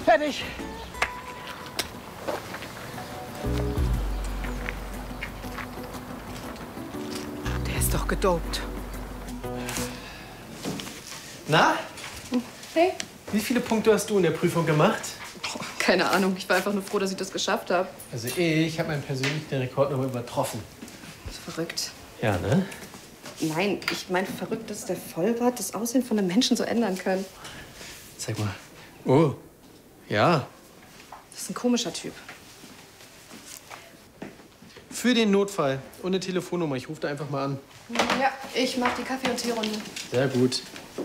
Fertig. Der ist doch gedopt. Na? Hey. Wie viele Punkte hast du in der Prüfung gemacht? Keine Ahnung. Ich war einfach nur froh, dass ich das geschafft habe. Also ich habe meinen persönlichen Rekord noch übertroffen. Das ist verrückt. Ja, ne? Nein, ich meine verrückt, dass der Vollbart das Aussehen von einem Menschen so ändern kann. Zeig mal. Oh, ja. Das ist ein komischer Typ. Für den Notfall und eine Telefonnummer. Ich rufe da einfach mal an. Ja, ich mach die Kaffee- und Teerunde. Sehr gut.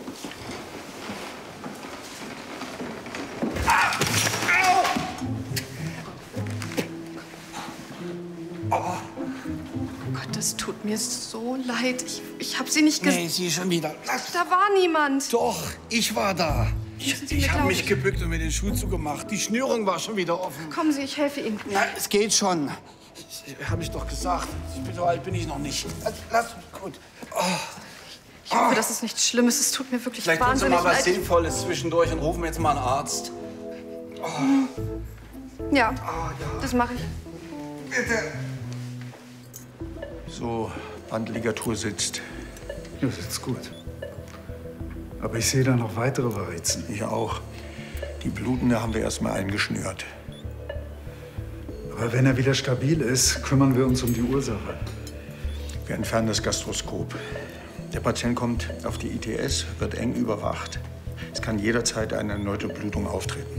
Oh Gott, das tut mir so leid. Ich hab sie nicht gesehen. Nee, sie schon wieder. Lass. Da war niemand. Doch, ich war da. Müssen Sie Ich mir habe mich glauben? gebückt und mir den Schuh zugemacht. Die Schnürung war schon wieder offen. Kommen Sie, ich helfe Ihnen. Na, es geht schon. Habe ich doch gesagt. So alt bin ich noch nicht. Lass mich gut. Oh. Ich hoffe, das ist nichts Schlimmes. Es tut mir wirklich Vielleicht tun Sie wahnsinnig mal was leid. Sinnvolles zwischendurch und rufen wir jetzt mal einen Arzt. Ja, das mache ich. Bitte. So, Bandligatur sitzt. Ja, sitzt gut. Aber ich sehe da noch weitere Varizen. Ich auch. Die Blutende haben wir erstmal eingeschnürt. Aber wenn er wieder stabil ist, kümmern wir uns um die Ursache. Wir entfernen das Gastroskop. Der Patient kommt auf die ITS, wird eng überwacht. Es kann jederzeit eine erneute Blutung auftreten.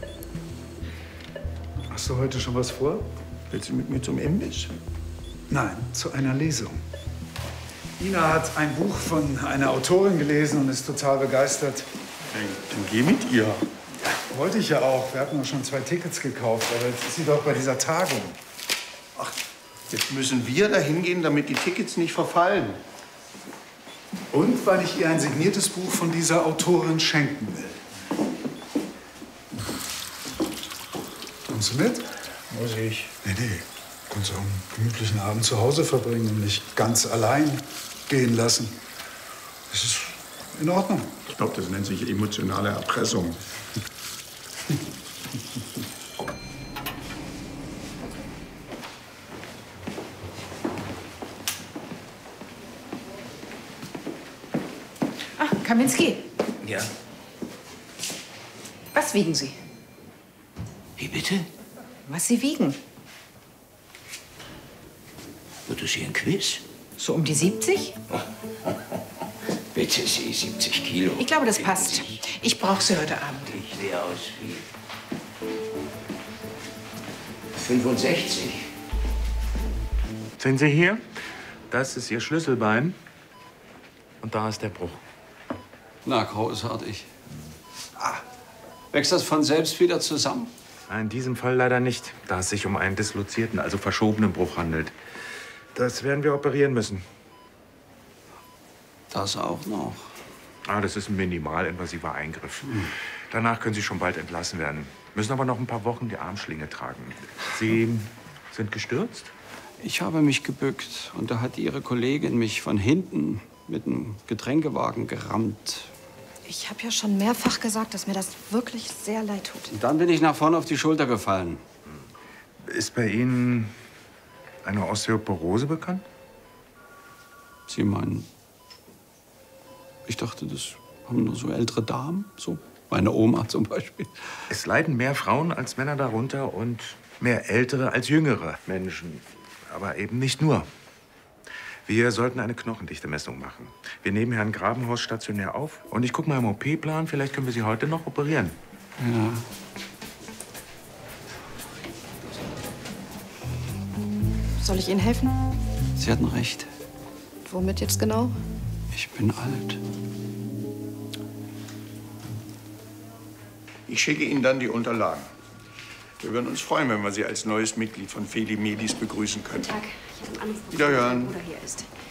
Hast du heute schon was vor? Willst du mit mir zum Imbiss? Nein, zu einer Lesung. Ina hat ein Buch von einer Autorin gelesen und ist total begeistert. Dann geh mit ihr. Wollte ich ja auch. Wir hatten auch schon 2 Tickets gekauft. Aber jetzt ist sie doch bei dieser Tagung. Ach, jetzt müssen wir dahin gehen, damit die Tickets nicht verfallen. Und weil ich ihr ein signiertes Buch von dieser Autorin schenken will. Kommst du mit? Muss ich. Nee. Kannst auch einen gemütlichen Abend zu Hause verbringen und nicht ganz allein gehen lassen. Das ist in Ordnung. Ich glaube, das nennt sich emotionale Erpressung. Ach, Kaminski. Ja. Was wiegen Sie? Wie bitte? Was Sie wiegen? Wird das hier ein Quiz? So um die 70? Bitte Sie, 70 Kilo. Ich glaube, das passt. Ich brauche Sie heute Abend. Ich sehe aus wie 65. Sehen Sie hier? Das ist Ihr Schlüsselbein. Und da ist der Bruch. Na, großartig. Wächst das von selbst wieder zusammen? In diesem Fall leider nicht, da es sich um einen dislozierten, also verschobenen Bruch handelt. Das werden wir operieren müssen. Das auch noch. Das ist ein minimalinvasiver Eingriff. Danach können Sie schon bald entlassen werden. Müssen aber noch ein paar Wochen die Armschlinge tragen. Sie sind gestürzt? Ich habe mich gebückt und da hat Ihre Kollegin mich von hinten mit einem Getränkewagen gerammt. Ich habe ja schon mehrfach gesagt, dass mir das wirklich sehr leid tut. Und dann bin ich nach vorne auf die Schulter gefallen. Ist bei Ihnen eine Osteoporose bekannt? Sie meinen, ich dachte, das haben nur so ältere Damen, so meine Oma zum Beispiel. Es leiden mehr Frauen als Männer darunter und mehr ältere als jüngere Menschen. Aber eben nicht nur. Wir sollten eine Knochendichte-Messung machen. Wir nehmen Herrn Grabenhaus stationär auf. Und ich gucke mal im OP-Plan, vielleicht können wir Sie heute noch operieren. Ja. Soll ich Ihnen helfen? Sie hatten recht. Womit jetzt genau? Ich bin alt. Ich schicke Ihnen dann die Unterlagen. Wir würden uns freuen, wenn wir Sie als neues Mitglied von Feli Medis begrüßen können. Tag. Ich habe einen Anruf bekommen, Wiederhören. dass mein Bruder hier ist.